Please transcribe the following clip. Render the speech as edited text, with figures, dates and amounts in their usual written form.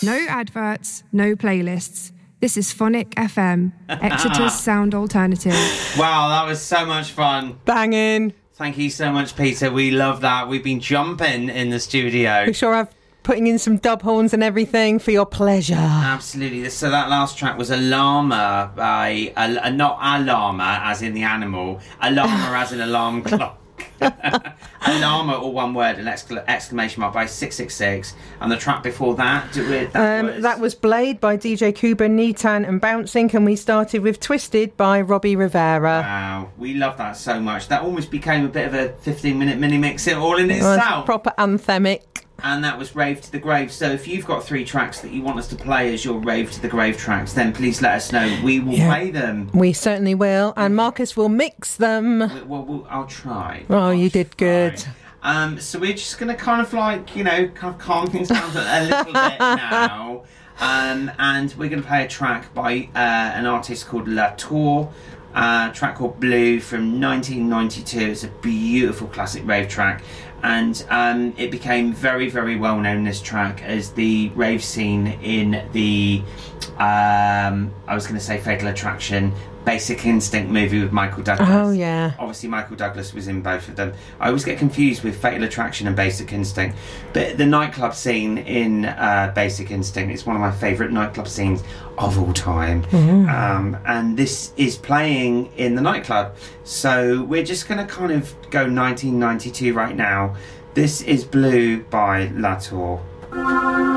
No adverts, no playlists. This is Phonic FM, Exeter's sound alternative. Wow, that was so much fun. Banging. Thank you so much, Peter. We love that. We've been jumping in the studio. We sure have, putting in some dub horns and everything for your pleasure. Absolutely. So that last track was a llama by, not a llama as in the animal, a llama as in alarm clock. A llama, all one word, an exclamation mark by 666. And the track before that, that was Blade by DJ Kuba, Nitan and Bouncing, and we started with Twisted by Robbie Rivera. Wow, we love that so much. That almost became a bit of a 15-minute mini mix all in itself. Proper anthemic. And that was Rave to the Grave. So if you've got 3 tracks that you want us to play as your Rave to the Grave tracks, then please let us know. We will play them. We certainly will. And Marcus will mix them. I'll try. Oh, you did good. So we're just going to kind of calm things down a little bit now. And we're going to play a track by an artist called La Tour. A track called Blue from 1992. It's a beautiful classic rave track. And it became very, very well known, this track, as the rave scene in the, I was going to say Fatal Attraction, Basic Instinct movie with Michael Douglas. Oh, yeah. Obviously, Michael Douglas was in both of them. I always get confused with Fatal Attraction and Basic Instinct. But the nightclub scene in Basic Instinct is one of my favourite nightclub scenes of all time. And this is playing in the nightclub. So we're just going to kind of go 1992 right now. This is Blue by La Tour.